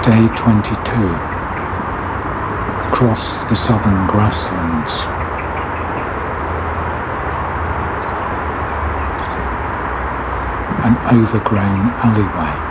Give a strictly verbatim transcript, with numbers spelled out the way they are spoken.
Day twenty-two. Across the southern grasslands. An overgrown alleyway.